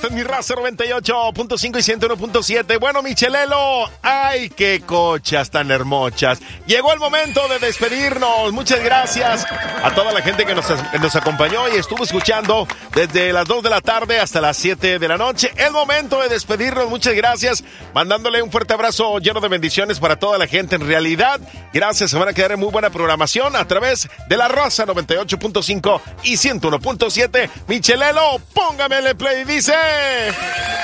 en mi raza 98.5 y 101.7. Bueno, Michelelo, ¡ay, qué cochas tan hermosas! Llegó el momento de despedirnos. Muchas gracias a toda la gente que nos acompañó y estuvo escuchando desde las 2 de la tarde hasta las 7 de la noche. El momento de despedirnos. Muchas gracias. Mandándole un fuerte abrazo lleno de bendiciones para toda la gente. En realidad, gracias. Se van a quedar en muy buena programación a través de la raza 98.5 y 101.7. Michelelo, póngamele play, dice...